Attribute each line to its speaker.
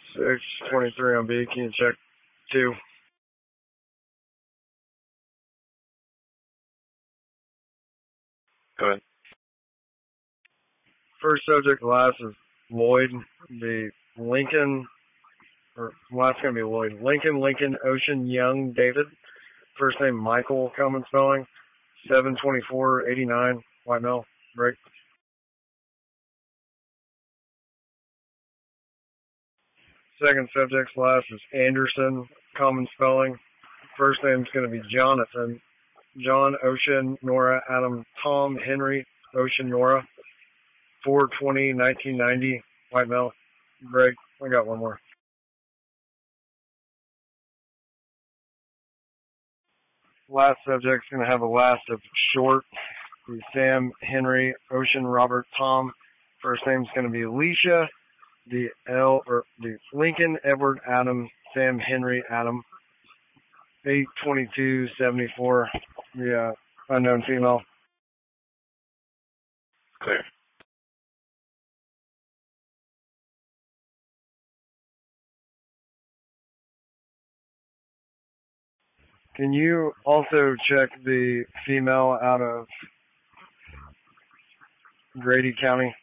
Speaker 1: 623 on B. Can you check 2?
Speaker 2: Go ahead.
Speaker 1: First subject last is Lloyd. The Lincoln, or last going to be Lloyd. Lincoln, Ocean, Young, David. First name Michael, common spelling. 72489, white male, break. Second subject last is Anderson, common spelling. First name's going to be Jonathan. John, Ocean, Nora, Adam, Tom, Henry, Ocean, Nora. 4/20/1990, white male, break. I got one more. Last subject's going to have a last of short. The Sam, Henry, Ocean, Robert, Tom. First name's going to be Alicia. The Lincoln, Edward, Adam, Sam, Henry, Adam. 8/22/74. The unknown female.
Speaker 2: Clear.
Speaker 1: Can you also check the female out of Grady County?